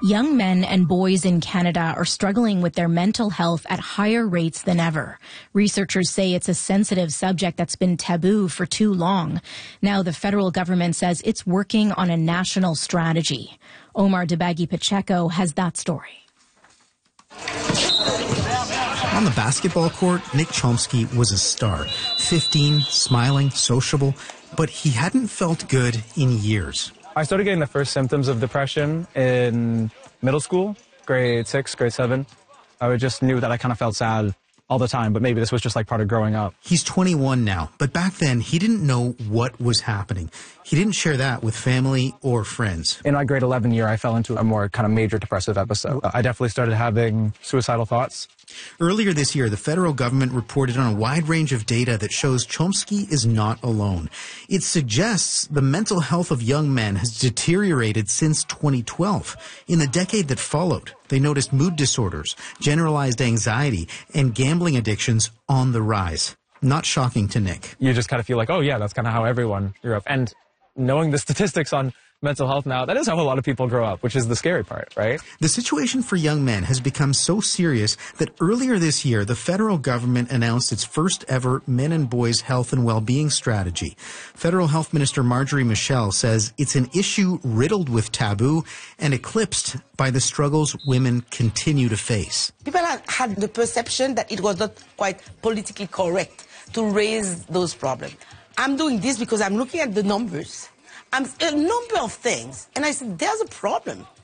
Young men and boys in Canada are struggling with their mental health at higher rates than ever. Researchers say it's a sensitive subject that's been taboo for too long. Now the federal government says it's working on a national strategy. Omar Debagi Pacheco has that story. On the basketball court, Nick Chomsky was a star. 15, smiling, sociable, but he hadn't felt good in years. I started getting the first symptoms of depression in middle school, grade 6, grade 7. I just knew that I kind of felt sad all the time, but maybe this was just like part of growing up. He's 21 now, but back then he didn't know what was happening. He didn't share that with family or friends. In my grade 11 year, I fell into a more kind of major depressive episode. I definitely started having suicidal thoughts. Earlier this year, the federal government reported on a wide range of data that shows Chomsky is not alone. It suggests the mental health of young men has deteriorated since 2012. In the decade that followed, they noticed mood disorders, generalized anxiety, and gambling addictions on the rise. Not shocking to Nick. You just kind of feel like, oh yeah, that's kind of how everyone grew up. And knowing the statistics on mental health now, that is how a lot of people grow up, which is the scary part, right? The situation for young men has become so serious that earlier this year, the federal government announced its first ever men and boys health and well-being strategy. Federal Health Minister Marjorie Michel says it's an issue riddled with taboo and eclipsed by the struggles women continue to face. People had the perception that it was not quite politically correct to raise those problems. I'm doing this because I'm looking at the numbers. A number of things. And I said, there's a problem.